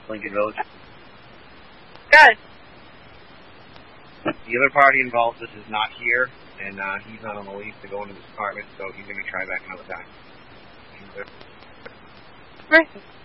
Lincoln Village. Good. The other party involved this is not here, and he's not on the lease to go into this apartment, so he's going to try back another time. Perfect.